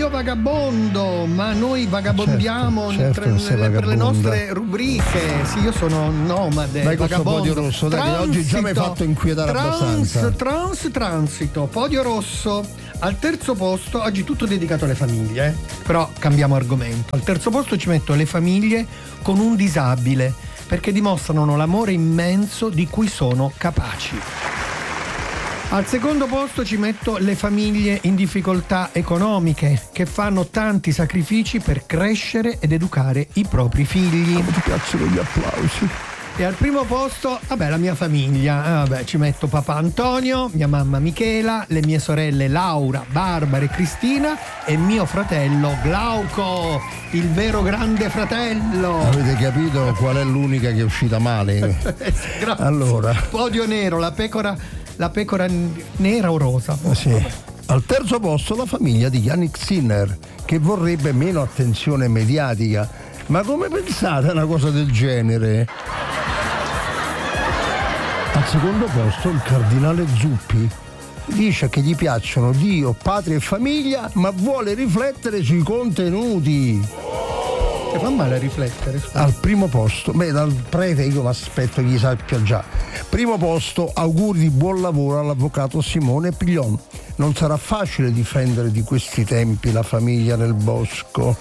Vagabondo, vagabondo, ma noi vagabondiamo per le nostre rubriche. Sì, io sono un nomade. Vai con questo podio rosso, dai, che oggi già mi hai fatto inquietare abbastanza. Transito, podio rosso. Al terzo posto, oggi tutto dedicato alle famiglie, però cambiamo argomento. Al terzo posto ci metto le famiglie con un disabile, perché dimostrano l'amore immenso di cui sono capaci. Al secondo posto ci metto le famiglie in difficoltà economiche, che fanno tanti sacrifici per crescere ed educare i propri figli. Come ti piacciono gli applausi? E al primo posto, la mia famiglia. Ci metto papà Antonio, mia mamma Michela, le mie sorelle Laura, Barbara e Cristina e mio fratello Glauco, il vero grande fratello. Avete capito qual è l'unica che è uscita male? Grazie. Allora, podio nero, la pecora nera o rosa? Sì. Al terzo posto la famiglia di Yannick Sinner, che vorrebbe meno attenzione mediatica. Ma come pensate a una cosa del genere? Al secondo posto il cardinale Zuppi dice che gli piacciono Dio, patria e famiglia, ma vuole riflettere sui contenuti. Che fa male a riflettere? Al primo posto, dal prete io mi aspetto che gli sappia già. Primo posto, auguri di buon lavoro all'avvocato Simone Piglion. Non sarà facile difendere di questi tempi la famiglia nel bosco.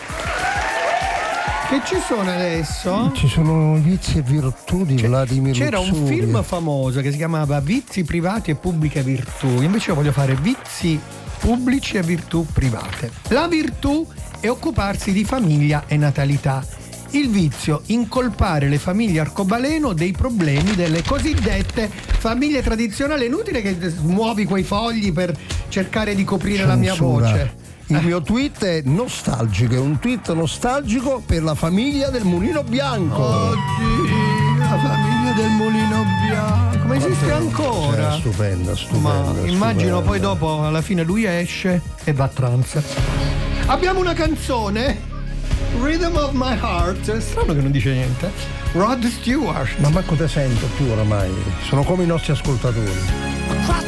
Che ci sono adesso? Ci sono Vizi e virtù di Vladimir C'era Luxuria. un film famoso che si chiamava Vizi privati e pubbliche virtù. Invece io voglio fare vizi pubblici e virtù private. La virtù è occuparsi di famiglia e natalità. Il vizio, incolpare le famiglie arcobaleno dei problemi delle cosiddette famiglie tradizionali. È inutile che muovi quei fogli per cercare di coprire la mia voce. Il mio tweet è nostalgico, è un tweet nostalgico per la famiglia del Mulino Bianco. Oddio, la famiglia del Mulino Bianco, ma esiste ancora? Cioè, stupenda. Ma immagino poi dopo alla fine lui esce e va a trance. Abbiamo una canzone, Rhythm of My Heart, è strano che non dice niente. Rod Stewart. Ma manco te sento più oramai, sono come i nostri ascoltatori.